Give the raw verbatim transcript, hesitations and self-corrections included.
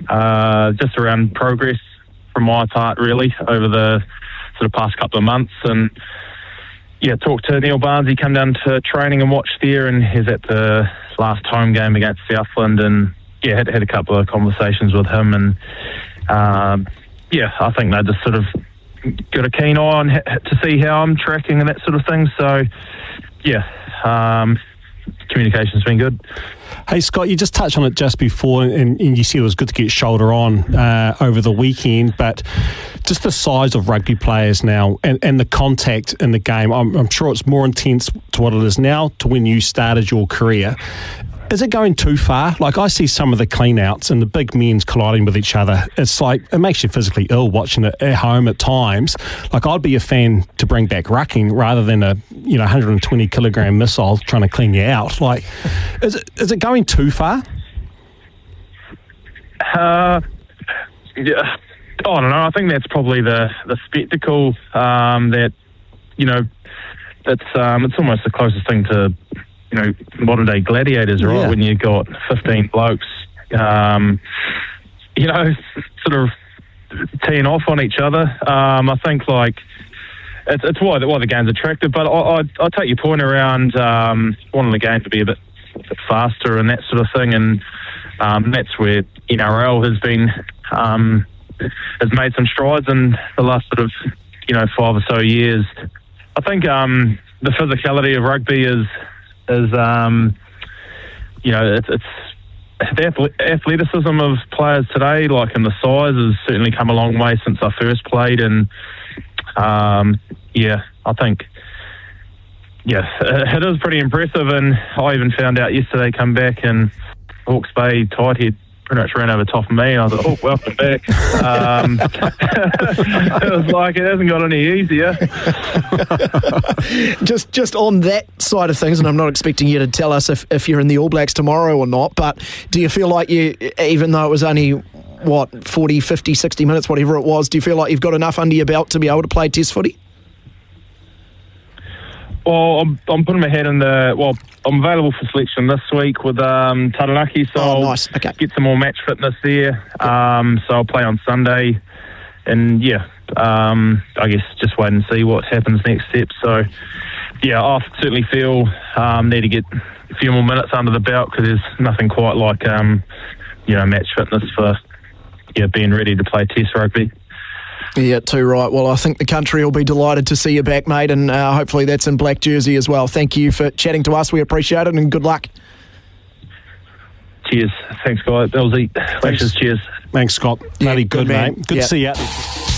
uh, just around progress from my part, really, over the sort of past couple of months. And yeah, talked to Neil Barnes. He came down to training and watched there, and he's at the last home game against Southland, and yeah, had had a couple of conversations with him, and um, yeah, I think they just sort of got a keen eye on ha- to see how I'm tracking and that sort of thing. So yeah, um, communication's been good. Hey, Scott, you just touched on it just before, and, and you said it was good to get shoulder on uh, over the weekend, but just the size of rugby players now and, and the contact in the game, I'm, I'm sure it's more intense to what it is now to when you started your career. Is it going too far? Like, I see some of the clean-outs and the big men's colliding with each other. It's like, it makes you physically ill watching it at home at times. Like, I'd be a fan to bring back rucking rather than a, you know, one hundred twenty kilogram missile trying to clean you out. Like, is it is it going too far? Uh, yeah, I don't know. I think that's probably the, the spectacle um, that, you know, it's, um, it's almost the closest thing to, you know, modern day gladiators, right? Yeah. When you've got fifteen blokes, um, you know, sort of teeing off on each other. Um, I think like it's, it's why the, why the game's attractive. But I, I, I take your point around um, wanting the game to be a bit, a bit faster and that sort of thing, and um, that's where N R L has been um, has made some strides in the last sort of you know five or so years. I think um, the physicality of rugby is. is, um, you know, it's, it's the athleticism of players today, like, and the size has certainly come a long way since I first played. And, um, yeah, I think, yeah, it is pretty impressive. And I even found out yesterday, come back, and Hawke's Bay Tighthead pretty much ran over top of me. I was like, oh, welcome back. Um, it was like, it hasn't got any easier. just just on that side of things, and I'm not expecting you to tell us if, if you're in the All Blacks tomorrow or not, but do you feel like you, even though it was only, what, forty, fifty, sixty minutes, whatever it was, do you feel like you've got enough under your belt to be able to play Test footy? Well, I'm, I'm putting my head in the... Well, I'm available for selection this week with um, Taranaki, so oh, nice. Okay. I'll get some more match fitness there. Um, so I'll play on Sunday. And, yeah, um, I guess just wait and see what happens next step. So, yeah, I certainly feel um, need to get a few more minutes under the belt, because there's nothing quite like, um, you know, match fitness for yeah being ready to play Test rugby. Yeah, too right. Well, I think the country will be delighted to see you back, mate, and uh, hopefully that's in black jersey as well. Thank you for chatting to us. We appreciate it, and good luck. Cheers. Thanks, guys. That was it. Thanks. Cheers. Thanks, Scott. Yeah, Bloody good, good, man. mate. Good yeah. to see you.